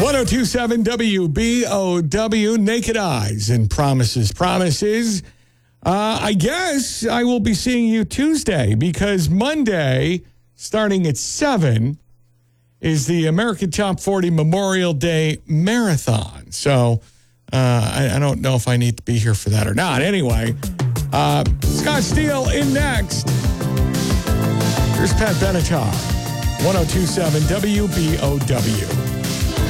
1027 WBOW, Naked Eyes and Promises. I guess I will be seeing you Tuesday because Monday, starting at 7, is the American Top 40 Memorial Day Marathon. So I don't know if I need to be here for that or not. Anyway, Scott Steele in next. Here's Pat Benatar, 1027 WBOW.